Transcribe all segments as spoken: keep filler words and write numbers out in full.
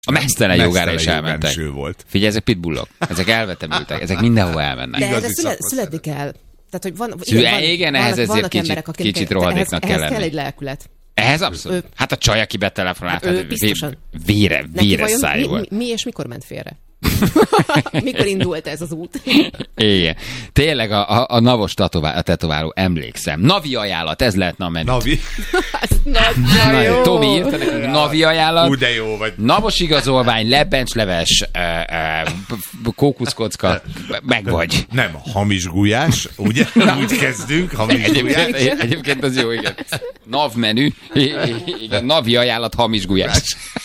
A mesztelen jogára is elmentek. Figyelj, ezek pitbullok. Ezek elvetemültek. Ezek mindenhova elmennek. De erre szüle, születni kell. Tehát, hogy van, Szüle, igen, van, igen, ehhez ezért kicsit, emberek, kicsit rohadéknak kell lenni. Ehhez kell egy lelkület. Ehhez abszolút. Ő, hát a csaj, aki betelefonált, hát biztosan. Vére, vére száj mi, volt. Mi, mi és mikor ment félre? Mikor indult ez az út? Igen. Tényleg a, a, a navos tetová, a tetováló, emlékszem. Navi ajánlat, ez lehetne a menü. Navi? Na, jó. Tomi írta nekünk, navi ajánlat. Ú, de jó vagy. Navos igazolvány, lebbencsleves, kókuszkocka, meg vagy. Nem, hamis gulyás, ugye? Úgy kezdünk, hamis gulyás. Egyébként, egyébként az jó, igen. Nav menü, igen, navi ajánlat, hamis gulyás.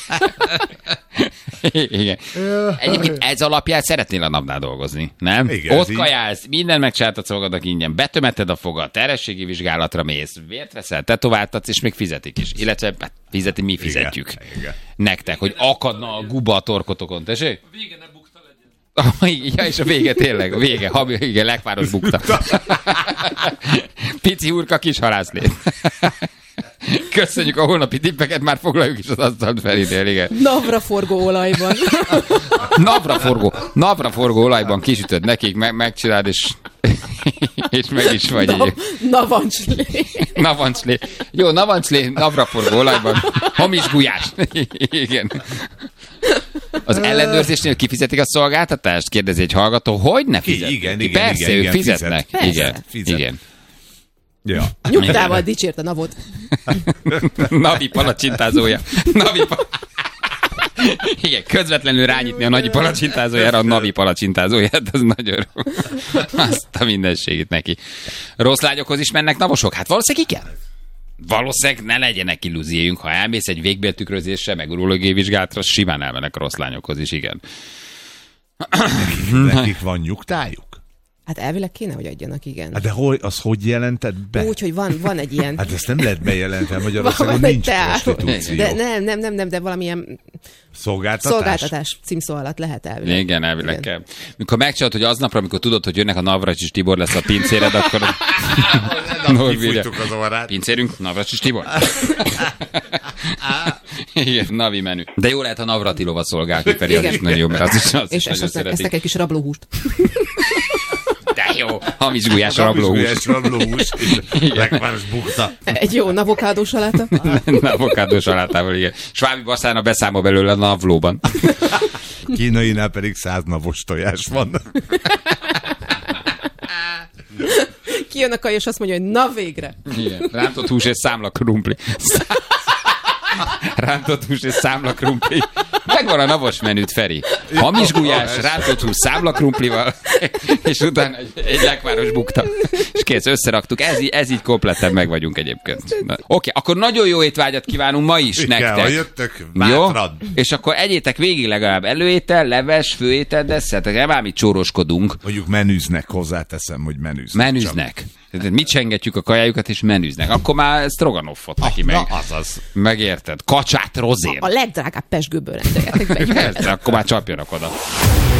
Igen. Egyébként ez alapján szeretnél a napnál dolgozni, nem? Igen, ott kajálsz, minden megcsináltatsz magadnak ingyen, betömeted a fogad, terhességi vizsgálatra mész, vért veszel, tetováltatsz, és még fizetik is. Illetve hát fizeti, mi fizetjük. Igen, igen. Nektek, hogy akadna a guba a torkotokon, tessék? A vége ne bukta legyen. Ja, és a vége tényleg, a vége, ha, igen, legváros bukta. Pici hurka, kis halászlét. Köszönjük a holnapi tippeket, már foglaljuk is az asztalt felidél, igen. Navraforgó olajban. Navraforgó, navraforgó olajban kisütöd nekik, meg, megcsináld, és, és meg is vagy. Na, navancslé. Navancslé. Jó, navancslé, navraforgó olajban. Hamis gulyás. Igen. Az ellenőrzésnél kifizetik a szolgáltatást? Kérdezi egy hallgató. Hogy ne fizetnek? Igen, igen, Persze, igen, ők igen, fizetnek. Persze. Igen, Fizet. igen. Ja. Nyugtával dicsért a navot. Navi palacsintázója. Navi pa... Igen, közvetlenül rányitni a nagyi palacsintázójára a Navi palacsintázóját, az nagyon jó. Azt a mindenségét neki. Rossz lágyokhoz is mennek navosok? Hát valószínűleg igen. Valószínűleg ne legyenek illúzióink, ha elmész egy végbéltükrözésre, meg urológiai vizsgálatra, simán elmennek a rossz lányokhoz is, igen. Nekik, nekik van nyugtájuk? Hát elvileg kéne, hogy adjanak, igen. Hát de hogy, az hogy jelented be? Úgy, hogy van, van egy ilyen... Hát ezt nem lehet bejelenteni, Magyarországon nincs prostitúció. De nem, nem, nem, nem, de valamilyen szolgáltatás, szolgáltatás címszó alatt lehet elvileg. Igen, elvileg kell. Mikor megcsinálod, hogy aznapra, amikor tudod, hogy jönnek a Navracsics Tibor lesz a pincéred, akkor... Kifújtuk az orrát. Pincérünk, Navracsics Tibor. Igen, Navi menü. De jó lehet, ha Navratilova szolgál ki, Feri, az is nagyon jó, mert az is, az és is nagyon szeretik. esznek egy kis rablóhúst. De jó, hamis gulyás rablóhús. rablóhús. Legváros bukta. Egy jó avokádó saláta. Avokádó salátával, igen. Svábi Baszána beszámol belőle a navlóban. Kínainál pedig száz navos tojás van. Kijön a kaj, és azt mondja, hogy na végre. Igen. Rántott hús és számla krumpli. Rántott hús és számla krumpli. Megvan a navos menüt, Feri. Hamis gulyás, rántott hús számla krumplival, és utána egy, egy lekváros bukta. És kész, összeraktuk. Ez, ez így kompletten meg vagyunk egyébként. Oké, okay, akkor nagyon jó étvágyat kívánunk ma is Itt nektek. kell, ha jöttök, jó? bátran. És akkor egyétek végig legalább előétel, leves, főétel, desszertek. Nem ám itt csóroskodunk. Mondjuk menüznek, hozzáteszem, hogy menüznek. Menüznek. Tehát mit csengetjük a kajájukat, és menüznek. Akkor már stroganoffot neki ah, meg. Na, azaz. Megérted? Kacsát rozén. A legdrágább pezsgőből rendeljetek be. Persze, akkor már csapjanak oda.